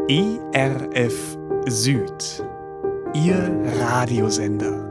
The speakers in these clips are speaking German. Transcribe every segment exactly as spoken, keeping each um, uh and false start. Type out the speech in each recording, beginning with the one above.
E R F Süd, Ihr Radiosender.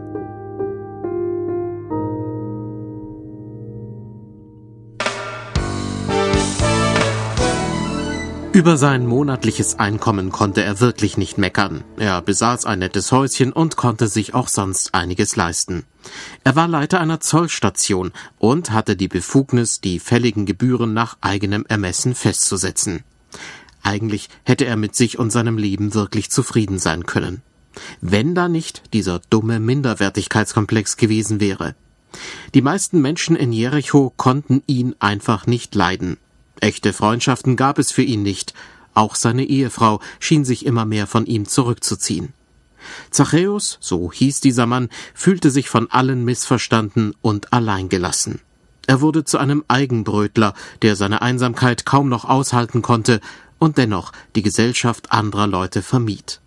Über sein monatliches Einkommen konnte er wirklich nicht meckern. Er besaß ein nettes Häuschen und konnte sich auch sonst einiges leisten. Er war Leiter einer Zollstation und hatte die Befugnis, die fälligen Gebühren nach eigenem Ermessen festzusetzen. Eigentlich hätte er mit sich und seinem Leben wirklich zufrieden sein können. Wenn da nicht dieser dumme Minderwertigkeitskomplex gewesen wäre. Die meisten Menschen in Jericho konnten ihn einfach nicht leiden. Echte Freundschaften gab es für ihn nicht. Auch seine Ehefrau schien sich immer mehr von ihm zurückzuziehen. Zachäus, so hieß dieser Mann, fühlte sich von allen missverstanden und alleingelassen. Er wurde zu einem Eigenbrötler, der seine Einsamkeit kaum noch aushalten konnte und dennoch die Gesellschaft anderer Leute vermied.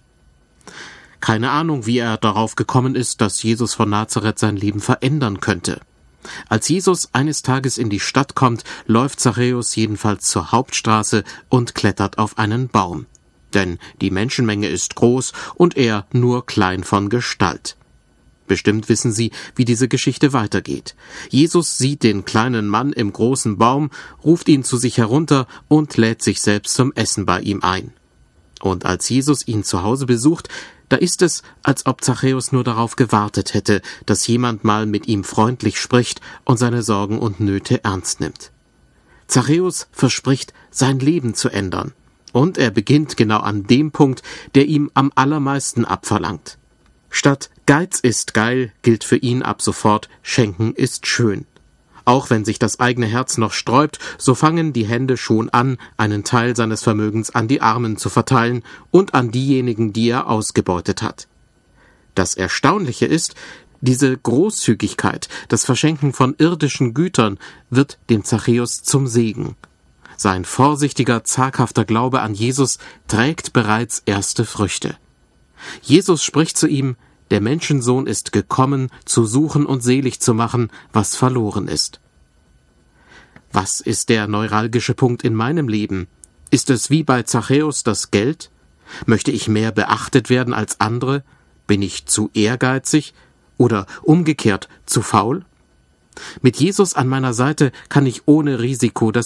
Keine Ahnung, wie er darauf gekommen ist, dass Jesus von Nazareth sein Leben verändern könnte. Als Jesus eines Tages in die Stadt kommt, läuft Zachäus jedenfalls zur Hauptstraße und klettert auf einen Baum. Denn die Menschenmenge ist groß und er nur klein von Gestalt. Bestimmt wissen Sie, wie diese Geschichte weitergeht. Jesus sieht den kleinen Mann im großen Baum, ruft ihn zu sich herunter und lädt sich selbst zum Essen bei ihm ein. Und als Jesus ihn zu Hause besucht, da ist es, als ob Zachäus nur darauf gewartet hätte, dass jemand mal mit ihm freundlich spricht und seine Sorgen und Nöte ernst nimmt. Zachäus verspricht, sein Leben zu ändern. Und er beginnt genau an dem Punkt, der ihm am allermeisten abverlangt. Statt Geiz ist geil gilt für ihn ab sofort Schenken ist schön. Auch wenn sich das eigene Herz noch sträubt, so fangen die Hände schon an, einen Teil seines Vermögens an die Armen zu verteilen und an diejenigen, die er ausgebeutet hat. Das Erstaunliche ist, diese Großzügigkeit, das Verschenken von irdischen Gütern, wird dem Zachäus zum Segen. Sein vorsichtiger, zaghafter Glaube an Jesus trägt bereits erste Früchte. Jesus spricht zu ihm: Der Menschensohn ist gekommen, zu suchen und selig zu machen, was verloren ist. Was ist der neuralgische Punkt in meinem Leben? Ist es wie bei Zachäus das Geld? Möchte ich mehr beachtet werden als andere? Bin ich zu ehrgeizig? Oder umgekehrt zu faul? Mit Jesus an meiner Seite kann ich ohne Risiko das